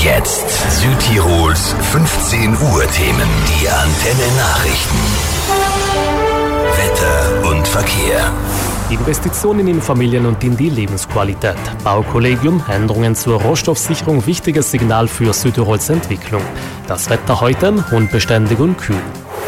jetzt Südtirols 15 Uhr Themen. Die Antenne Nachrichten. Wetter und Verkehr. Investitionen in Familien und in die Lebensqualität. Baukollegium, Änderungen zur Rohstoffsicherung, wichtiges Signal für Südtirols Entwicklung. Das Wetter heute unbeständig und kühl.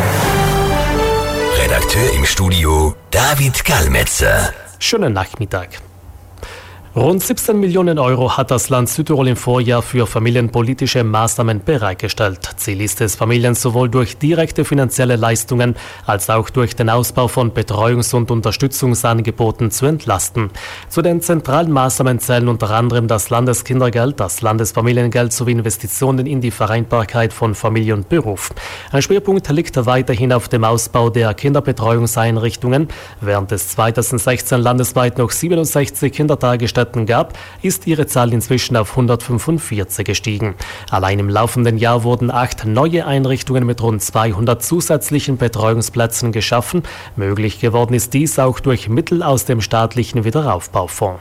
Redakteur im Studio David Gallmetzer. Schönen Nachmittag. Rund 17 Millionen Euro hat das Land Südtirol im Vorjahr für familienpolitische Maßnahmen bereitgestellt. Ziel ist es, Familien sowohl durch direkte finanzielle Leistungen als auch durch den Ausbau von Betreuungs- und Unterstützungsangeboten zu entlasten. Zu den zentralen Maßnahmen zählen unter anderem das Landeskindergeld, das Landesfamiliengeld sowie Investitionen in die Vereinbarkeit von Familie und Beruf. Ein Schwerpunkt liegt weiterhin auf dem Ausbau der Kinderbetreuungseinrichtungen. Während es 2016 landesweit noch 67 Kindertagesstätten gab, ist ihre Zahl inzwischen auf 145 gestiegen. Allein im laufenden Jahr wurden 8 neue Einrichtungen mit rund 200 zusätzlichen Betreuungsplätzen geschaffen. Möglich geworden ist dies auch durch Mittel aus dem staatlichen Wiederaufbaufonds.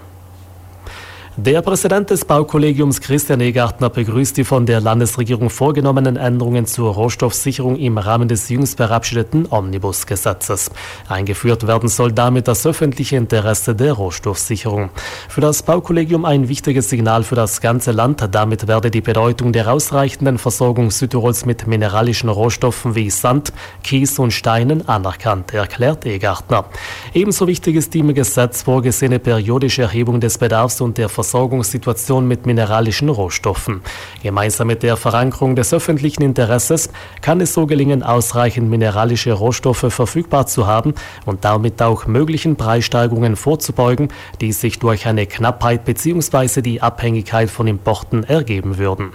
Der Präsident des Baukollegiums Christian Egartner begrüßt die von der Landesregierung vorgenommenen Änderungen zur Rohstoffsicherung im Rahmen des jüngst verabschiedeten Omnibusgesetzes. Eingeführt werden soll damit das öffentliche Interesse der Rohstoffsicherung. Für das Baukollegium ein wichtiges Signal für das ganze Land. Damit werde die Bedeutung der ausreichenden Versorgung Südtirols mit mineralischen Rohstoffen wie Sand, Kies und Steinen anerkannt, erklärt Egartner. Ebenso wichtig ist die im Gesetz vorgesehene periodische Erhebung des Bedarfs und der Versorgungssituation mit mineralischen Rohstoffen. Gemeinsam mit der Verankerung des öffentlichen Interesses kann es so gelingen, ausreichend mineralische Rohstoffe verfügbar zu haben und damit auch möglichen Preissteigerungen vorzubeugen, die sich durch eine Knappheit bzw. die Abhängigkeit von Importen ergeben würden.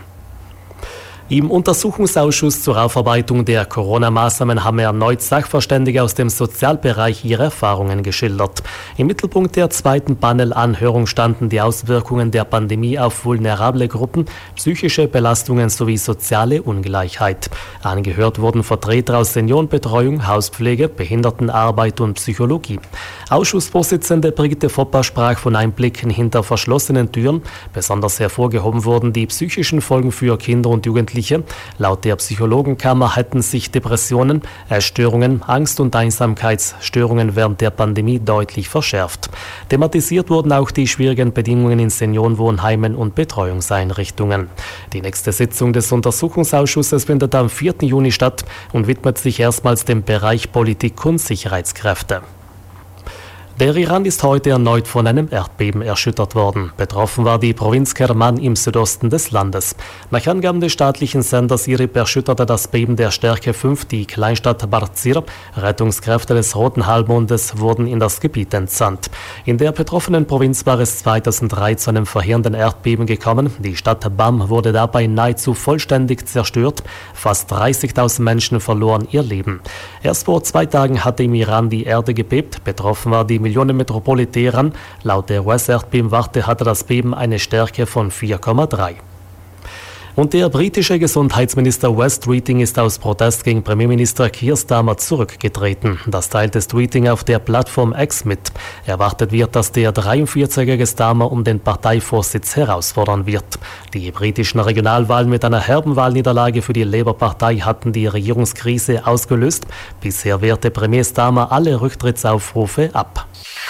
Im Untersuchungsausschuss zur Aufarbeitung der Corona-Maßnahmen haben erneut Sachverständige aus dem Sozialbereich ihre Erfahrungen geschildert. Im Mittelpunkt der zweiten Panel-Anhörung standen die Auswirkungen der Pandemie auf vulnerable Gruppen, psychische Belastungen sowie soziale Ungleichheit. Angehört wurden Vertreter aus Seniorenbetreuung, Hauspflege, Behindertenarbeit und Psychologie. Ausschussvorsitzende Brigitte Fopper sprach von Einblicken hinter verschlossenen Türen. Besonders hervorgehoben wurden die psychischen Folgen für Kinder und Jugendliche. Laut der Psychologenkammer hätten sich Depressionen, Essstörungen, Angst- und Einsamkeitsstörungen während der Pandemie deutlich verschärft. Thematisiert wurden auch die schwierigen Bedingungen in Seniorenwohnheimen und Betreuungseinrichtungen. Die nächste Sitzung des Untersuchungsausschusses findet am 4. Juni statt und widmet sich erstmals dem Bereich Politik und Sicherheitskräfte. Der Iran ist heute erneut von einem Erdbeben erschüttert worden. Betroffen war die Provinz Kerman im Südosten des Landes. Nach Angaben des staatlichen Senders IRIB erschütterte das Beben der Stärke 5 die Kleinstadt Barzir. Rettungskräfte des Roten Halbmondes wurden in das Gebiet entsandt. In der betroffenen Provinz war es 2003 zu einem verheerenden Erdbeben gekommen. Die Stadt Bam wurde dabei nahezu vollständig zerstört. Fast 30.000 Menschen verloren ihr Leben. Erst vor 2 Tagen hatte im Iran die Erde gebebt. Betroffen war die Millionenmetropole Teheran. Laut der US-Erdbebenwarte hatte das Beben eine Stärke von 4,3. Und der britische Gesundheitsminister Wes Streeting ist aus Protest gegen Premierminister Keir Starmer zurückgetreten. Das teilte Streeting auf der Plattform X mit. Erwartet wird, dass der 43-jährige Starmer um den Parteivorsitz herausfordern wird. Die britischen Regionalwahlen mit einer herben Wahlniederlage für die Labour-Partei hatten die Regierungskrise ausgelöst. Bisher wehrte Premier Starmer alle Rücktrittsaufrufe ab.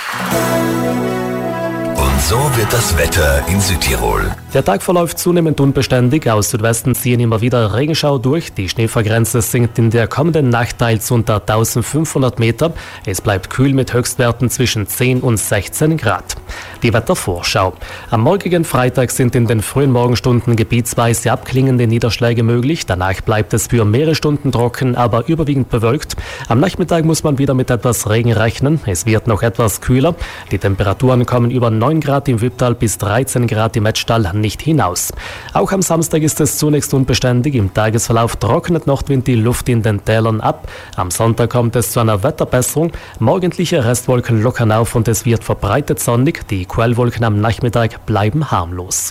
Und so wird das Wetter in Südtirol. Der Tag verläuft zunehmend unbeständig. Aus Südwesten ziehen immer wieder Regenschauer durch. Die Schneefallgrenze sinkt in der kommenden Nacht teils unter 1500 Meter. Es bleibt kühl mit Höchstwerten zwischen 10 und 16 Grad. Die Wettervorschau. Am morgigen Freitag sind in den frühen Morgenstunden gebietsweise abklingende Niederschläge möglich. Danach bleibt es für mehrere Stunden trocken, aber überwiegend bewölkt. Am Nachmittag muss man wieder mit etwas Regen rechnen. Es wird noch etwas kühler. Die Temperaturen kommen über 9 Grad im Wipptal bis 13 Grad im Etschtal nicht hinaus. Auch am Samstag ist es zunächst unbeständig. Im Tagesverlauf trocknet Nordwind die Luft in den Tälern ab. Am Sonntag kommt es zu einer Wetterbesserung. Morgendliche Restwolken lockern auf und es wird verbreitet sonnig. Die Quellwolken am Nachmittag bleiben harmlos.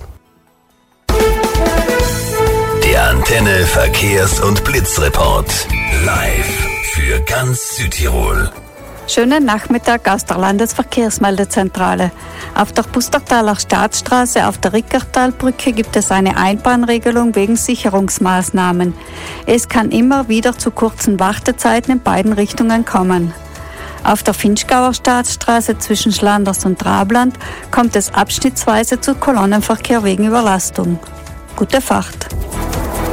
Der Antenne Verkehrs- und Blitzreport. Live für ganz Südtirol. Schönen Nachmittag aus der Landesverkehrsmeldezentrale. Auf der Pustertaler Staatsstraße auf der Rickertalbrücke gibt es eine Einbahnregelung wegen Sicherungsmaßnahmen. Es kann immer wieder zu kurzen Wartezeiten in beiden Richtungen kommen. Auf der Finchgauer Staatsstraße zwischen Schlanders und Trabland kommt es abschnittsweise zu Kolonnenverkehr wegen Überlastung. Gute Fahrt!